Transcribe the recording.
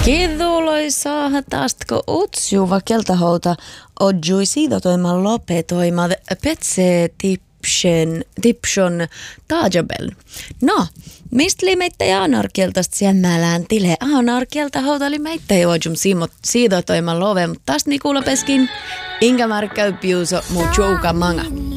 Kiduloi saada taastko utsjuva keltahouta odjui siidotoiman lopetoima petse tipson taajabel. No, mistä li meitä aanarkieltasta siemmälään tile? Aanarkielta oli meitä juojum siidotoiman love, mutta taas Nikula peskin Inga Markka Piuso mu chouka manga.